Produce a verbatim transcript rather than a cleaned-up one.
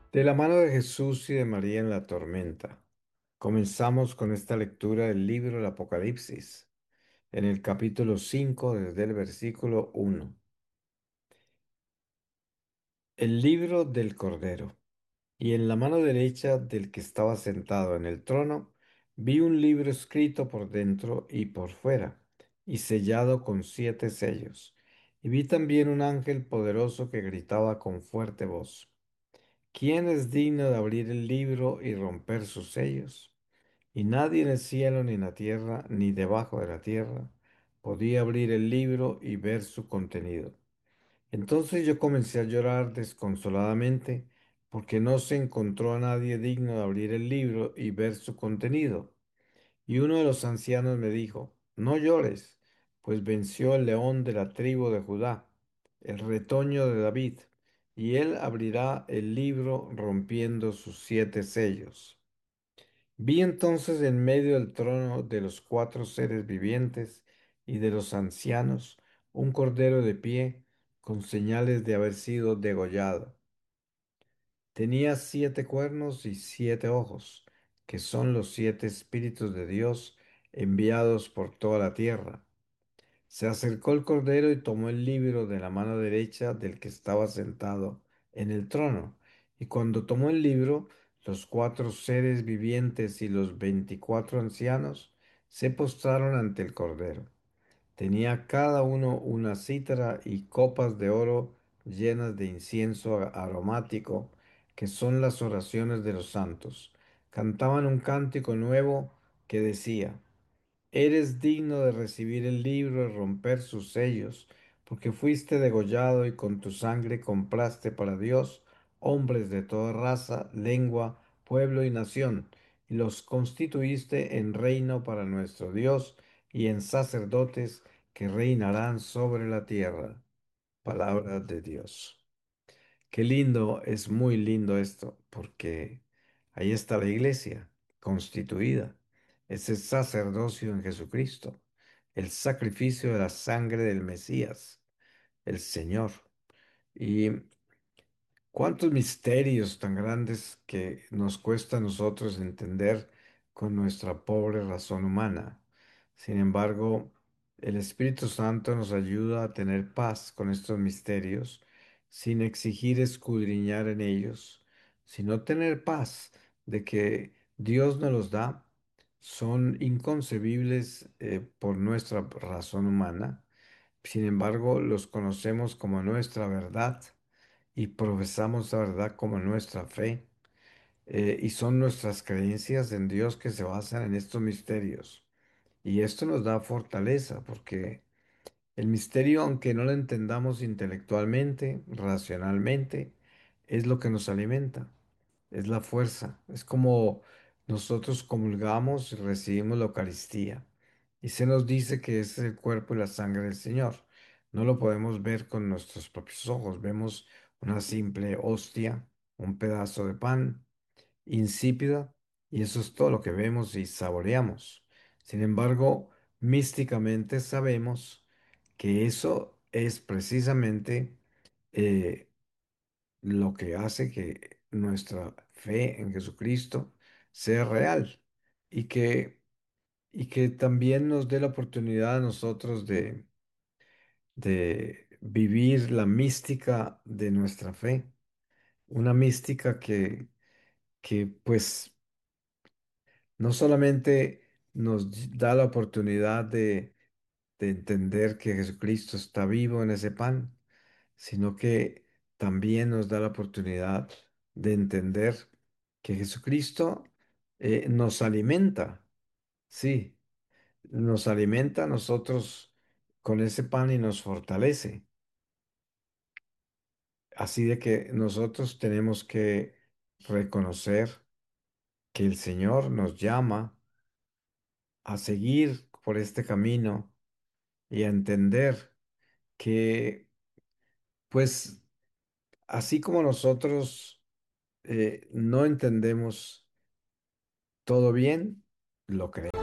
De la mano de Jesús y de María en la tormenta. Comenzamos con esta lectura del libro del Apocalipsis, en el capítulo cinco, desde el versículo uno. El libro del Cordero. Y en la mano derecha del que estaba sentado en el trono, vi un libro escrito por dentro y por fuera, y sellado con siete sellos. Y vi también un ángel poderoso que gritaba con fuerte voz: ¿Quién es digno de abrir el libro y romper sus sellos? Y nadie en el cielo, ni en la tierra, ni debajo de la tierra, podía abrir el libro y ver su contenido. Entonces yo comencé a llorar desconsoladamente, porque no se encontró a nadie digno de abrir el libro y ver su contenido. Y uno de los ancianos me dijo: No llores, pues venció el león de la tribu de Judá, el retoño de David, y él abrirá el libro rompiendo sus siete sellos. Vi entonces en medio del trono de los cuatro seres vivientes y de los ancianos un cordero de pie, con señales de haber sido degollado. Tenía siete cuernos y siete ojos, que son los siete espíritus de Dios enviados por toda la tierra. Se acercó el cordero y tomó el libro de la mano derecha del que estaba sentado en el trono. Y cuando tomó el libro, los cuatro seres vivientes y los veinticuatro ancianos se postraron ante el cordero. Tenía cada uno una cítara y copas de oro llenas de incienso a- aromático, que son las oraciones de los santos. Cantaban un cántico nuevo que decía: Eres digno de recibir el libro y romper sus sellos, porque fuiste degollado y con tu sangre compraste para Dios hombres de toda raza, lengua, pueblo y nación, y los constituiste en reino para nuestro Dios y en sacerdotes que reinarán sobre la tierra. Palabra de Dios. Qué lindo, es muy lindo esto, porque ahí está la iglesia constituida, ese sacerdocio en Jesucristo, el sacrificio de la sangre del Mesías, el Señor. Y cuántos misterios tan grandes que nos cuesta a nosotros entender con nuestra pobre razón humana. Sin embargo, el Espíritu Santo nos ayuda a tener paz con estos misterios, sin exigir escudriñar en ellos, sino tener paz de que Dios nos los da. Son inconcebibles eh, por nuestra razón humana. Sin embargo, los conocemos como nuestra verdad y profesamos la verdad como nuestra fe, eh, y son nuestras creencias en Dios que se basan en estos misterios. Y esto nos da fortaleza porque el misterio, aunque no lo entendamos intelectualmente, racionalmente, es lo que nos alimenta, es la fuerza. Es como nosotros comulgamos y recibimos la Eucaristía. Y se nos dice que ese es el cuerpo y la sangre del Señor. No lo podemos ver con nuestros propios ojos. Vemos una simple hostia, un pedazo de pan insípida, y eso es todo lo que vemos y saboreamos. Sin embargo, místicamente sabemos que eso es precisamente eh, lo que hace que nuestra fe en Jesucristo sea real y que, y que también nos dé la oportunidad a nosotros de, de vivir la mística de nuestra fe, una mística que, que pues no solamente nos da la oportunidad de, de entender que Jesucristo está vivo en ese pan, sino que también nos da la oportunidad de entender que Jesucristo eh, nos alimenta, sí, nos alimenta a nosotros con ese pan y nos fortalece. Así de que nosotros tenemos que reconocer que el Señor nos llama a seguir por este camino y a entender que, pues, así como nosotros eh, no entendemos todo bien, lo creemos.